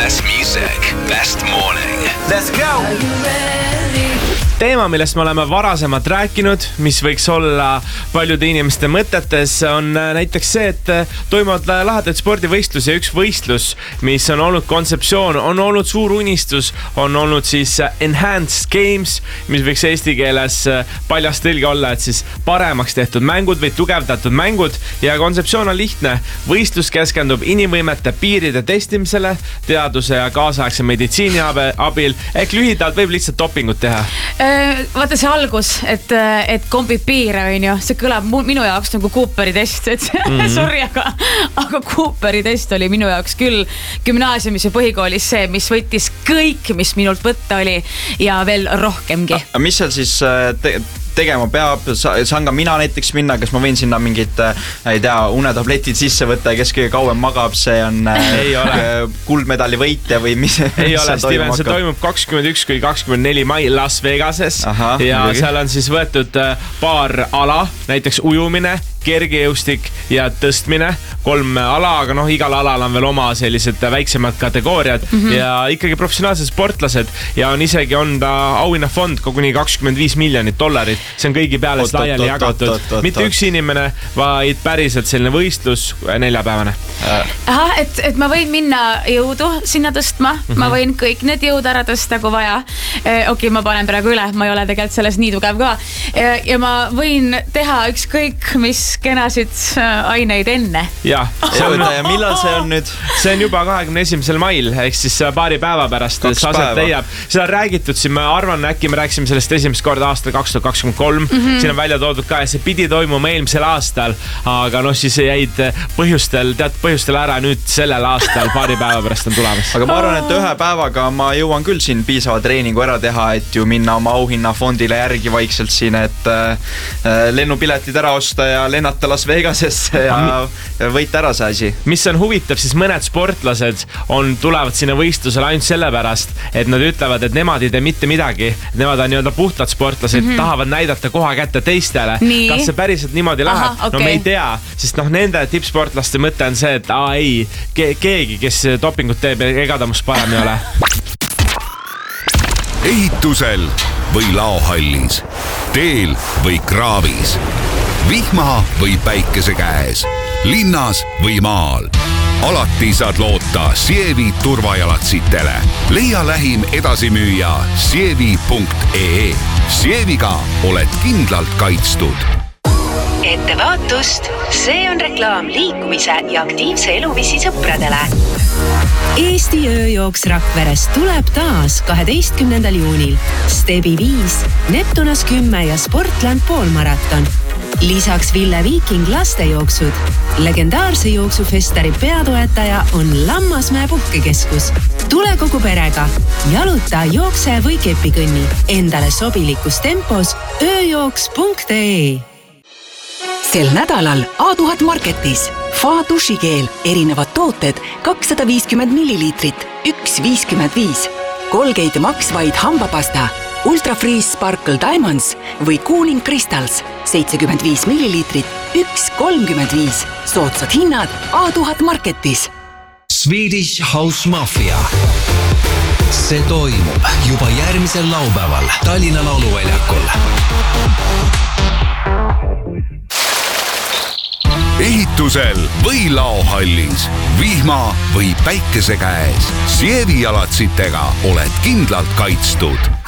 Best music, best morning. Let's go! Teema, millest me oleme varasemalt rääkinud, mis võiks olla paljude inimeste mõtetes, on näiteks see, et toimuvad lahedad spordivõistlus ja üks võistlus, mis on olnud kontseptsioon, on olnud suur unistus, on olnud siis enhanced games, mis võiks eesti keeles paljas tõlge olla, et siis paremaks tehtud mängud või tugevdatud mängud ja kontseptsioon on lihtne. Võistlus keskendub inimvõimete piiride testimisele, teaduse ja kaasaegse meditsiini abil, ehk lühidalt võib lihtsalt dopingut teha. Vaata see algus, et kombib piire, see kõlab minu jaoks nagu Cooperi test, et sorry, aga Cooperi test oli minu jaoks küll gümnaasiumis ja põhikoolis see, mis võttis kõik, mis minult võtta oli ja veel rohkemgi. Mis seal siis tegema peab, saan ka mina näiteks minna, kas ma võin sinna mingid, ei tea, unetabletid sisse võtta ja kes kõige kauem magab, see on kuldmedali võitja või mis? Ei ole, Steven, see toimub 21-24 mai Las Vegases. Ja seal on siis võetud paar ala, näiteks ujumine, kergejõustik ja tõstmine, 3 ala, aga igal alal on veel oma sellised väiksemad kategooriad ja ikkagi professionaalsed sportlased ja on isegi ta auhinnafond koguni $25 miljonit. See on kõigi peale laiali jagatud. Mitte üks inimene, vaid päriselt selline võistlus 4-päevane. Et ma võin minna jõudu sinna tõstma, ma võin kõik need jõud ära tõsta, kui vaja. Okei, ma panen praegu üle, ma ei ole tegelikult selles nii tugev ka. Ja ma võin teha ükskõik, mis kenasid aineid enne. Ja millal see on nüüd? See on juba 21. mail, ehk siis paari päeva pärast aset leiab. Seda on räägitud siin, ma arvan, äkki me rääksime sellest esimest korda aastal 2023. Siin on välja toodud ka, et see pidi toimuma eelmisel aastal, aga siis jäid teatud põhjustel ära nüüd sellel aastal, paari päeva pärast on tulemas. Aga ma arvan, et ühe päevaga ma jõuan küll siin piisava treeningu ära teha, et ju minna oma auhinnafondile järgi vaikselt siin, et lennupiletid ära osta ja lennata Las Vegasesse ja võita ära see asi. Mis on huvitav, siis mõned sportlased tulevad sinna võistlusele ainult sellepärast, et nad ütlevad, et nemad ei tee mitte midagi. Nemad on nii-öelda puhtad sportlased, tahavad näidata koha kätte teistele. Kas see päriselt niimoodi läheb? No me ei tea, sest nende tippsportlaste mõte on see, et keegi, kes dopingut teeb, ega ta must parem ei ole. Ehitusel või laohallis, teel või kraavis, vihma või päikese käes, linnas või maal. Alati saad loota Sievi turvajalatsitele. Leia lähim edasimüüja sievi.ee. Sieviga oled kindlalt kaitstud. Ettevaatust, see on reklaam liikumise ja aktiivse eluviisi sõpradele. Eesti ööjooks Rakverest tuleb taas 12. juunil. Stebi 5, Neptunas 10 ja Sportland poolmaraton. Lisaks Ville Viiking lastejooksud. Legendaarse jooksufestari peatoetaja on Lammasmäe puhkekeskus. Tule kogu perega. Jaluta, jookse või kepikõnni. Endale sobilikus tempos ööjooks.ee. Sel nädalal A1000 Marketis Fa dušikeel, erinevad tooted 250 milliliitrit, 1,55. Colgate Max White hambapasta, Ultra Freeze Sparkle Diamonds või Cooling Crystals 75 milliliitrit, 1,35. Soodsad hinnad A1000 Marketis. Swedish House Mafia. See toimub juba järgmisel laupäeval Tallinna lauluväljakul. Ehitusel või laohallis, vihma või päikese käes, Sievi jalatsitega oled kindlalt kaitstud.